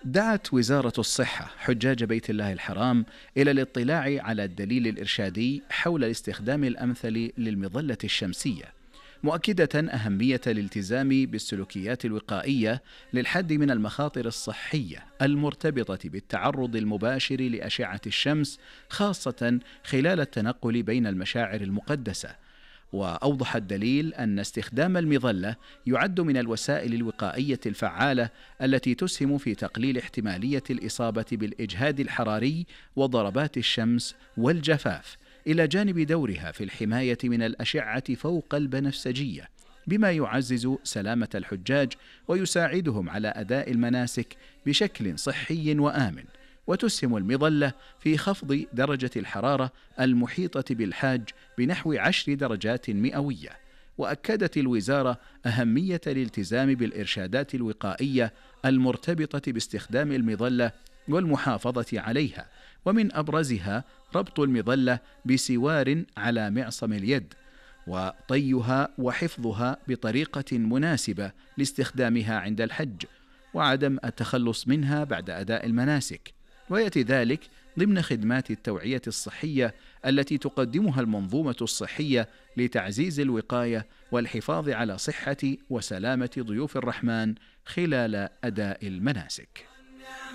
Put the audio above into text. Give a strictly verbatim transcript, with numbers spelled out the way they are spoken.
دعت وزارة الصحة حجاج بيت الله الحرام إلى الاطلاع على الدليل الإرشادي حول الاستخدام الأمثل للمظلة الشمسية، مؤكدة أهمية الالتزام بالسلوكيات الوقائية للحد من المخاطر الصحية المرتبطة بالتعرض المباشر لأشعة الشمس، خاصة خلال التنقل بين المشاعر المقدسة. وأوضح الدليل أن استخدام المظلة يعد من الوسائل الوقائية الفعالة التي تسهم في تقليل احتمالية الإصابة بالإجهاد الحراري وضربات الشمس والجفاف، إلى جانب دورها في الحماية من الأشعة فوق البنفسجية، بما يعزز سلامة الحجاج ويساعدهم على أداء المناسك بشكل صحي وآمن. وتسهم المظلة في خفض درجة الحرارة المحيطة بالحاج بنحو عشر درجات مئوية. وأكدت الوزارة أهمية الالتزام بالإرشادات الوقائية المرتبطة باستخدام المظلة والمحافظة عليها، ومن أبرزها ربط المظلة بسوار على معصم اليد، وطيها وحفظها بطريقة مناسبة لاستخدامها عند الحج، وعدم التخلص منها بعد أداء المناسك. ويأتي ذلك ضمن خدمات التوعية الصحية التي تقدمها المنظومة الصحية لتعزيز الوقاية والحفاظ على صحة وسلامة ضيوف الرحمن خلال أداء المناسك.